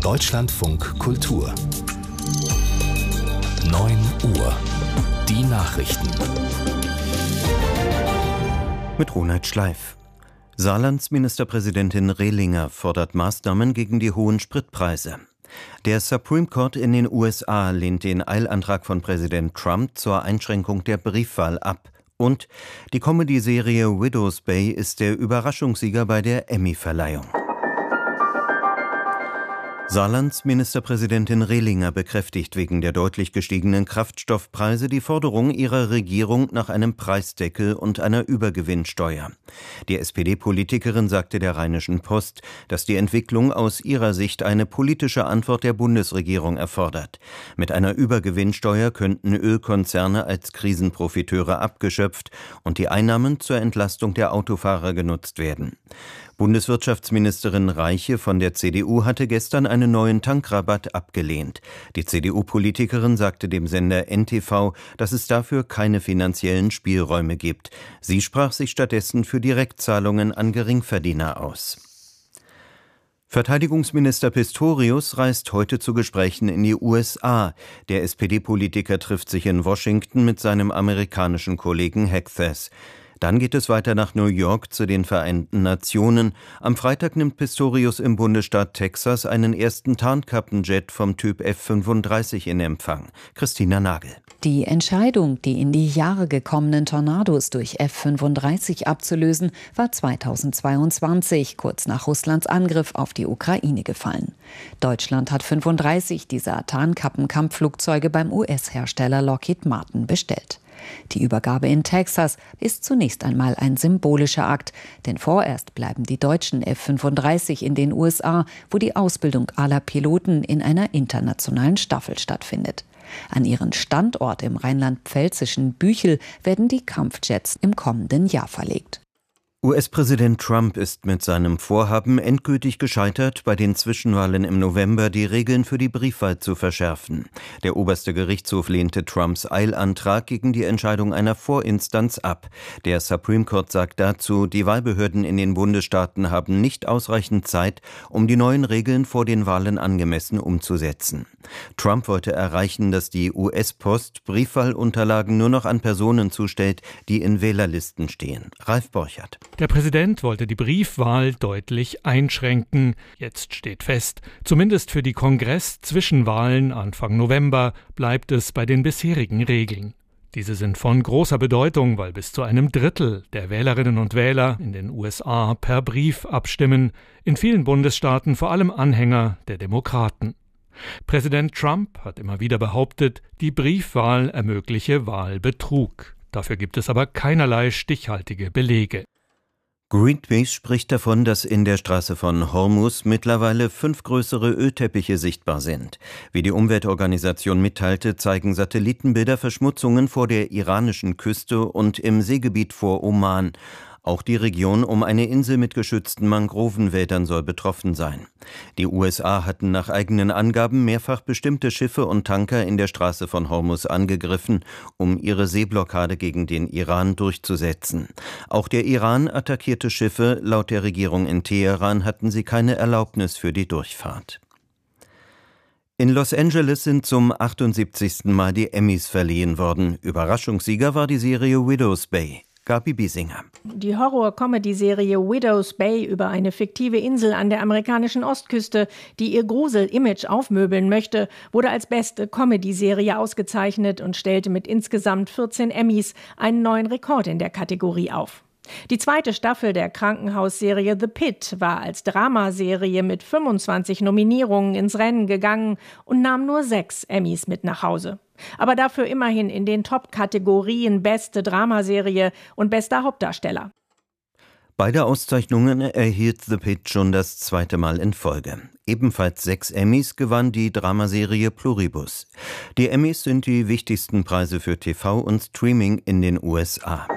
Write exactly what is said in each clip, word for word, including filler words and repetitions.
Deutschlandfunk Kultur. neun Uhr. Die Nachrichten. Mit Ronald Schleif. Saarlands Ministerpräsidentin Rehlinger fordert Maßnahmen gegen die hohen Spritpreise. Der Supreme Court in den U S A lehnt den Eilantrag von Präsident Trump zur Einschränkung der Briefwahl ab. Und die Comedy-Serie Widow's Bay ist der Überraschungssieger bei der Emmy-Verleihung. Saarlands Ministerpräsidentin Rehlinger bekräftigt wegen der deutlich gestiegenen Kraftstoffpreise die Forderung ihrer Regierung nach einem Preisdeckel und einer Übergewinnsteuer. Die S P D-Politikerin sagte der Rheinischen Post, dass die Entwicklung aus ihrer Sicht eine politische Antwort der Bundesregierung erfordert. Mit einer Übergewinnsteuer könnten Ölkonzerne als Krisenprofiteure abgeschöpft und die Einnahmen zur Entlastung der Autofahrer genutzt werden. Bundeswirtschaftsministerin Reiche von der C D U hatte gestern einen neuen Tankrabatt abgelehnt. Die C D U-Politikerin sagte dem Sender N T V, dass es dafür keine finanziellen Spielräume gibt. Sie sprach sich stattdessen für Direktzahlungen an Geringverdiener aus. Verteidigungsminister Pistorius reist heute zu Gesprächen in die U S A. Der S P D-Politiker trifft sich in Washington mit seinem amerikanischen Kollegen Hegseth. Dann geht es weiter nach New York zu den Vereinten Nationen. Am Freitag nimmt Pistorius im Bundesstaat Texas einen ersten Tarnkappenjet vom Typ F fünfunddreißig in Empfang. Christina Nagel. Die Entscheidung, die in die Jahre gekommenen Tornados durch F fünfunddreißig abzulösen, war zweitausendzweiundzwanzig, kurz nach Russlands Angriff auf die Ukraine gefallen. Deutschland hat fünfunddreißig dieser Tarnkappen-Kampfflugzeuge beim U S-Hersteller Lockheed Martin bestellt. Die Übergabe in Texas ist zunächst einmal ein symbolischer Akt, denn vorerst bleiben die deutschen F fünfunddreißig in den U S A, wo die Ausbildung aller Piloten in einer internationalen Staffel stattfindet. An ihren Standort im rheinland-pfälzischen Büchel werden die Kampfjets im kommenden Jahr verlegt. U S-Präsident Trump ist mit seinem Vorhaben endgültig gescheitert, bei den Zwischenwahlen im November die Regeln für die Briefwahl zu verschärfen. Der oberste Gerichtshof lehnte Trumps Eilantrag gegen die Entscheidung einer Vorinstanz ab. Der Supreme Court sagt dazu, die Wahlbehörden in den Bundesstaaten haben nicht ausreichend Zeit, um die neuen Regeln vor den Wahlen angemessen umzusetzen. Trump wollte erreichen, dass die U S-Post Briefwahlunterlagen nur noch an Personen zustellt, die in Wählerlisten stehen. Ralf Borchert. Der Präsident wollte die Briefwahl deutlich einschränken. Jetzt steht fest, zumindest für die Kongress-Zwischenwahlen Anfang November bleibt es bei den bisherigen Regeln. Diese sind von großer Bedeutung, weil bis zu einem Drittel der Wählerinnen und Wähler in den U S A per Brief abstimmen, in vielen Bundesstaaten vor allem Anhänger der Demokraten. Präsident Trump hat immer wieder behauptet, die Briefwahl ermögliche Wahlbetrug. Dafür gibt es aber keinerlei stichhaltige Belege. Greenpeace spricht davon, dass in der Straße von Hormuz mittlerweile fünf größere Ölteppiche sichtbar sind. Wie die Umweltorganisation mitteilte, zeigen Satellitenbilder Verschmutzungen vor der iranischen Küste und im Seegebiet vor Oman. Auch die Region um eine Insel mit geschützten Mangrovenwäldern soll betroffen sein. Die U S A hatten nach eigenen Angaben mehrfach bestimmte Schiffe und Tanker in der Straße von Hormuz angegriffen, um ihre Seeblockade gegen den Iran durchzusetzen. Auch der Iran attackierte Schiffe. Laut der Regierung in Teheran hatten sie keine Erlaubnis für die Durchfahrt. In Los Angeles sind zum achtundsiebzigsten Mal die Emmys verliehen worden. Überraschungssieger war die Serie Widow's Bay. Gabi Biesinger. Die Horror-Comedy-Serie Widow's Bay über eine fiktive Insel an der amerikanischen Ostküste, die ihr Grusel-Image aufmöbeln möchte, wurde als beste Comedy-Serie ausgezeichnet und stellte mit insgesamt vierzehn Emmys einen neuen Rekord in der Kategorie auf. Die zweite Staffel der Krankenhausserie The Pit war als Dramaserie mit fünfundzwanzig Nominierungen ins Rennen gegangen und nahm nur sechs Emmys mit nach Hause. Aber dafür immerhin in den Top-Kategorien Beste Dramaserie und Bester Hauptdarsteller. Beide Auszeichnungen erhielt The Pit schon das zweite Mal in Folge. Ebenfalls sechs Emmys gewann die Dramaserie Pluribus. Die Emmys sind die wichtigsten Preise für T V und Streaming in den U S A.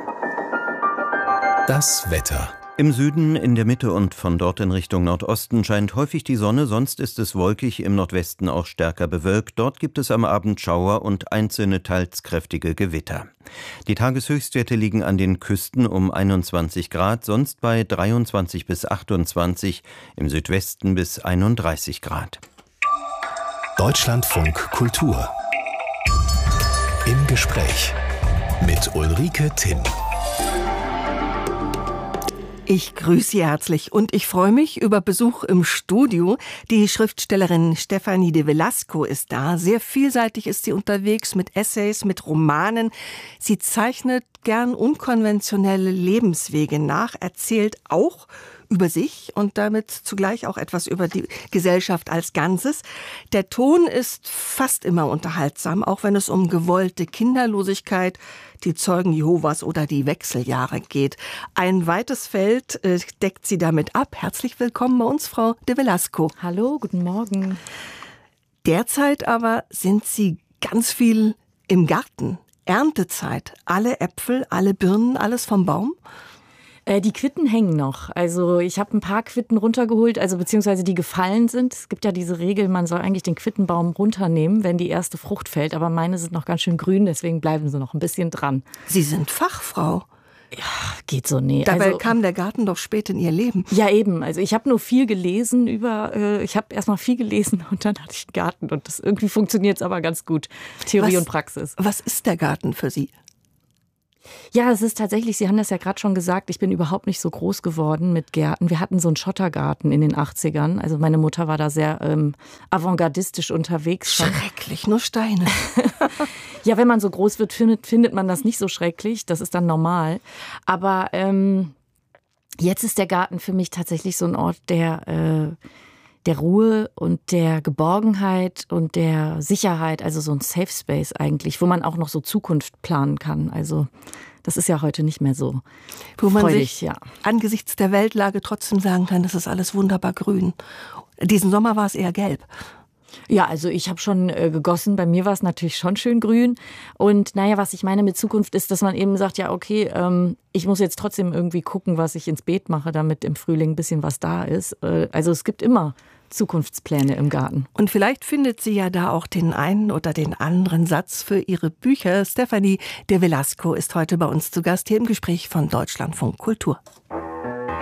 Das Wetter. Im Süden, in der Mitte und von dort in Richtung Nordosten scheint häufig die Sonne, sonst ist es wolkig, im Nordwesten auch stärker bewölkt. Dort gibt es am Abend Schauer und einzelne teils kräftige Gewitter. Die Tageshöchstwerte liegen an den Küsten um einundzwanzig Grad, sonst bei dreiundzwanzig bis achtundzwanzig, im Südwesten bis einunddreißig Grad. Deutschlandfunk Kultur. Im Gespräch mit Ulrike Timm. Ich grüße Sie herzlich und ich freue mich über Besuch im Studio. Die Schriftstellerin Stefanie de Velasco ist da. Sehr vielseitig ist sie unterwegs mit Essays, mit Romanen. Sie zeichnet gern unkonventionelle Lebenswege nach, erzählt auch über sich und damit zugleich auch etwas über die Gesellschaft als Ganzes. Der Ton ist fast immer unterhaltsam, auch wenn es um gewollte Kinderlosigkeit, die Zeugen Jehovas oder die Wechseljahre geht. Ein weites Feld äh, deckt sie damit ab. Herzlich willkommen bei uns, Frau de Velasco. Hallo, guten Morgen. Derzeit aber sind Sie ganz viel im Garten. Erntezeit. Alle Äpfel, alle Birnen, alles vom Baum? Äh, die Quitten hängen noch. Also ich habe ein paar Quitten runtergeholt, also beziehungsweise die gefallen sind. Es gibt ja diese Regel, man soll eigentlich den Quittenbaum runternehmen, wenn die erste Frucht fällt. Aber meine sind noch ganz schön grün, deswegen bleiben sie noch ein bisschen dran. Sie sind Fachfrau. Ja, geht so, nee. Dabei also, kam der Garten doch spät in Ihr Leben. Ja, eben. Also ich habe nur viel gelesen über, äh, ich habe erst mal viel gelesen und dann hatte ich einen Garten. Und das irgendwie funktioniert es aber ganz gut. Theorie was, und Praxis. Was ist der Garten für Sie? Ja, es ist tatsächlich, Sie haben das ja gerade schon gesagt, ich bin überhaupt nicht so groß geworden mit Gärten. Wir hatten so einen Schottergarten in den achtzigern. Also meine Mutter war da sehr ähm, avantgardistisch unterwegs. Schrecklich, nur Steine. Ja, wenn man so groß wird, findet, findet man das nicht so schrecklich. Das ist dann normal. Aber ähm, jetzt ist der Garten für mich tatsächlich so ein Ort der, äh, der Ruhe und der Geborgenheit und der Sicherheit. Also so ein Safe Space eigentlich, wo man auch noch so Zukunft planen kann. Also das ist ja heute nicht mehr so Wo man freudig, sich ja. angesichts der Weltlage trotzdem sagen kann, das ist alles wunderbar grün. Diesen Sommer war es eher gelb. Ja, also ich habe schon äh, gegossen. Bei mir war es natürlich schon schön grün. Und naja, was ich meine mit Zukunft ist, dass man eben sagt, ja okay, ähm, ich muss jetzt trotzdem irgendwie gucken, was ich ins Beet mache, damit im Frühling ein bisschen was da ist. Äh, also es gibt immer Zukunftspläne im Garten. Und vielleicht findet sie ja da auch den einen oder den anderen Satz für ihre Bücher. Stefanie de Velasco ist heute bei uns zu Gast hier im Gespräch von Deutschlandfunk Kultur.